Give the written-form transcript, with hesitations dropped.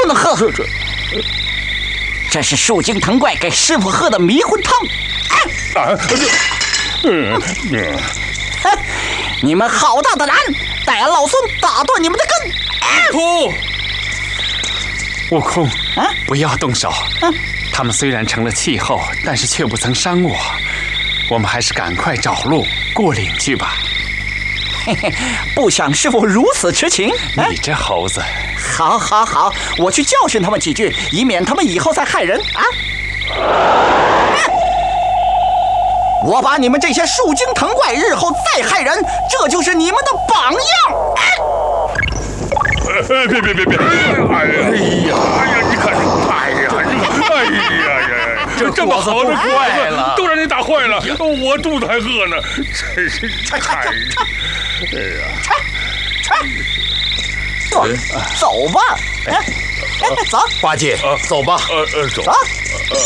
不能喝。这是树精藤怪给师傅喝的迷魂汤。你们好大的胆，待俺老孙打断你们的根！ 悟空，不要动手。他们虽然成了气候，但是却不曾伤我。我们还是赶快找路过岭去吧。 不想师傅如此痴情。 你这猴子！ 好，我去教训他们几句，以免他们以后再害人啊！我把你们这些树精藤怪日后再害人，这就是你们的榜样！ 别！哎呀！你看，哎呀！这么好的果子都让你打坏了，我肚子还饿呢，真是太…… 走吧，走， 八戒，走吧， 走。